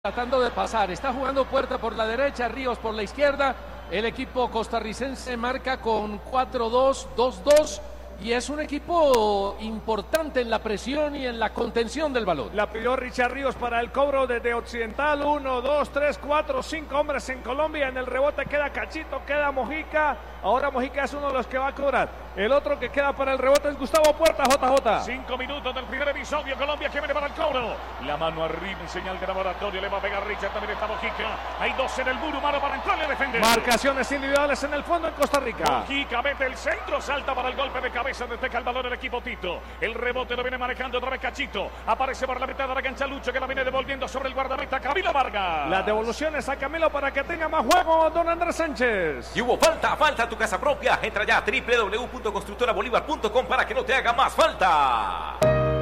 tratando de pasar, está jugando Puerta por la derecha, Ríos por la izquierda. El equipo costarricense marca con 4-2, 2-2 y es un equipo importante en la presión y en la contención del balón. La pidió Richard Ríos para el cobro desde Occidental. 1, 2, 3, 4, 5 hombres en Colombia. En el rebote queda Cachito, queda Mojica. Ahora Mojica es uno de los que va a cobrar. El otro que queda para el rebote es Gustavo Puerta, JJ. 5 minutos del primer episodio. Colombia que viene para el cobro. La mano arriba en señal de laboratorio. Le va a pegar Richard, también está Mojica. Hay dos en el muro, mano para entrarle a defender. Marcaciones individuales en el fondo en Costa Rica. Mojica mete el centro, salta para el golpe de cabeza, despeja el balón el equipo Tito. El rebote lo viene manejando otra vez Cachito. Aparece por la mitad de la cancha Lucho, que la viene devolviendo sobre el guardameta Camilo Vargas. Las devoluciones a Camilo para que tenga más juego don Andrés Sánchez. Y hubo falta tu casa propia. Entra ya a www.constructorabolívar.com para que no te haga más falta.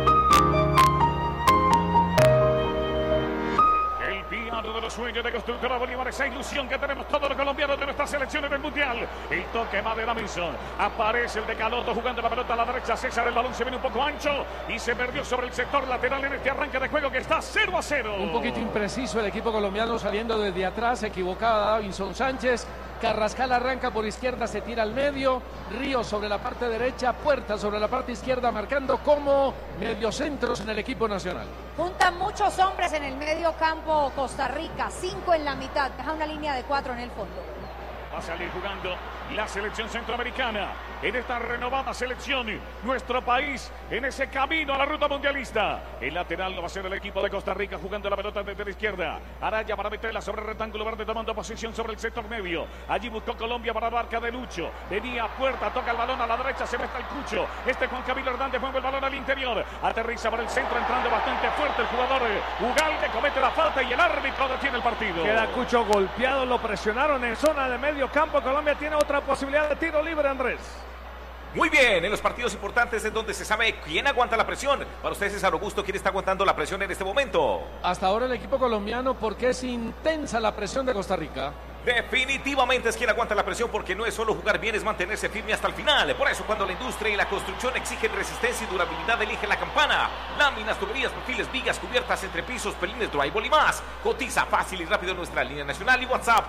De los sueños de Constructora Bolívar, esa ilusión que tenemos todos los colombianos de nuestras selecciones del Mundial. El toque va de Davinson, aparece el de Caloto jugando la pelota a la derecha. César, el balón se viene un poco ancho y se perdió sobre el sector lateral en este arranque de juego que está 0-0. Un poquito impreciso el equipo colombiano saliendo desde atrás, equivocada Davinson Sánchez. Carrascal arranca por izquierda, se tira al medio. Ríos sobre la parte derecha, Puerta sobre la parte izquierda, marcando como mediocentros en el equipo nacional. Juntan muchos hombres en el medio campo Costa Rica, 5 en la mitad, deja una línea de 4 en el fondo. Va a salir jugando la selección centroamericana en esta renovada selección. Nuestro país en ese camino a la ruta mundialista. El lateral lo va a ser el equipo de Costa Rica jugando la pelota desde la izquierda. Araya para meterla sobre el rectángulo verde, tomando posición sobre el sector medio. Allí buscó Colombia para la barca de Lucho. Venía a Puerta, toca el balón a la derecha, se mete el Cucho. Juan Camilo Hernández mueve el balón al interior. Aterriza para el centro, entrando bastante fuerte el jugador Ugalde, comete la falta y el árbitro detiene el partido. Queda Cucho golpeado, lo presionaron en zona de medio campo. Colombia tiene otra posibilidad de tiro libre, Andrés. Muy bien, en los partidos importantes es donde se sabe quién aguanta la presión. Para usted, César Augusto, ¿quién está aguantando la presión en este momento? Hasta ahora el equipo colombiano, porque es intensa la presión de Costa Rica. Definitivamente es quien aguanta la presión, porque no es solo jugar bien, es mantenerse firme hasta el final. Por eso cuando la industria y la construcción exigen resistencia y durabilidad, elige La Campana. Láminas, tuberías, perfiles, vigas, cubiertas, entrepisos, perímetro, drywall y más. Cotiza fácil y rápido en nuestra línea nacional y WhatsApp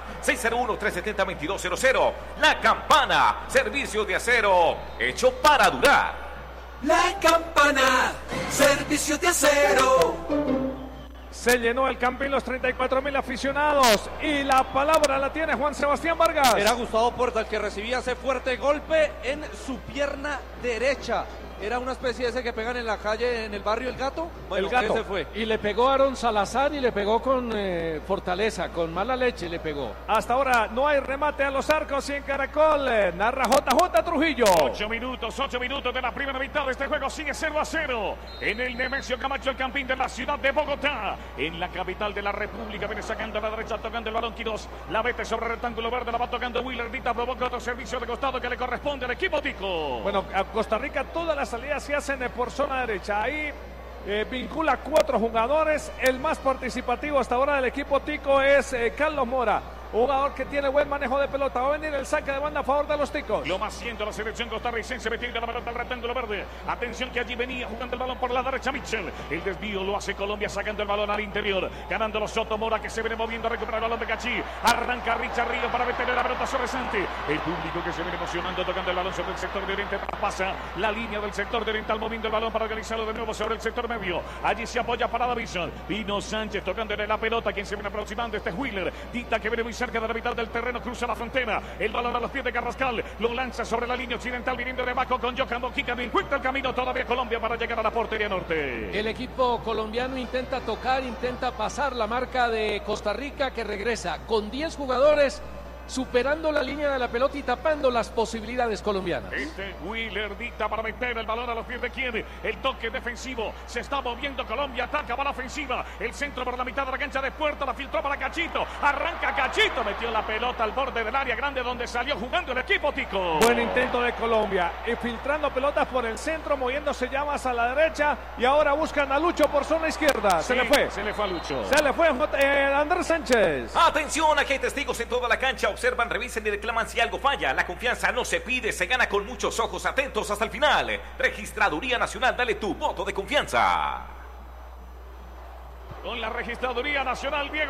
601-370-2200. La Campana, servicio de acero hecho para durar. La Campana, servicio de acero. Se llenó el Campín, los 34,000 aficionados. Y la palabra la tiene Juan Sebastián Vargas. Era Gustavo Puerta el que recibía ese fuerte golpe en su pierna derecha. Era una especie de ese que pegan en la calle, en el barrio El Gato. Bueno, el Gato. Ese fue. Y le pegó a Aaron Salazar y le pegó con fortaleza, con mala leche le pegó. Hasta ahora no hay remate a los arcos y en Caracol narra JJ Trujillo. 8 minutos de la primera mitad de este juego. Sigue 0-0 en el Nemesio Camacho, el Campín de la ciudad de Bogotá. En la capital de la República viene sacando a la derecha, tocando el balón Quirós. La vete sobre el rectángulo verde, la va tocando Willer. Dita provoca otro servicio de costado que le corresponde al equipo Tico. Bueno, a Costa Rica todas las salidas se hacen por zona derecha. Ahí vincula 4 jugadores. El más participativo hasta ahora del equipo Tico es Carlos Mora, un jugador que tiene buen manejo de pelota. Va a venir el saque de banda a favor de los Ticos. Lo más siento la selección costarricense, metiendo la pelota al rectángulo verde. Atención que allí venía jugando el balón por la derecha Mitchell. El desvío lo hace Colombia, sacando el balón al interior. Ganando los Soto Mora, que se viene moviendo a recuperar el balón de Cachí. Arranca Richard Ríos para meterle la pelota sobre Santi. El público que se viene emocionando, tocando el balón sobre el sector de oriente. Pasa la línea del sector de oriental, moviendo el balón para organizarlo de nuevo sobre el sector medio. Allí se apoya para Davinson. Vino Sánchez tocándole la pelota. Quien se viene aproximando, este es Wheeler. Dita que viene muy cerca de la mitad del terreno, cruza la frontera. El balón a los pies de Carrascal. Lo lanza sobre la línea occidental, viniendo de abajo con Johan Mojica. No encuentra el camino todavía Colombia para llegar a la portería norte. El equipo colombiano intenta tocar, intenta pasar la marca de Costa Rica, que regresa con 10 jugadores, superando la línea de la pelota y tapando las posibilidades colombianas. Este Wheeler dicta para meter el balón a los pies de quien. El toque defensivo. Se está moviendo Colombia. Ataca para la ofensiva. El centro por la mitad de la cancha de Puerta. La filtró para Cachito. Arranca Cachito. Metió la pelota al borde del área grande donde salió jugando el equipo Tico. Buen intento de Colombia. Y filtrando pelotas por el centro, moviéndose ya más a la derecha. Y ahora buscan a Lucho por zona izquierda. Se le fue a Lucho. Se le fue Andrés Sánchez. Atención, aquí hay testigos en toda la cancha. Observan, revisen y reclaman si algo falla. La confianza no se pide, se gana con muchos ojos atentos hasta el final. Registraduría Nacional, dale tu voto de confianza. con la Registraduría Nacional. Diego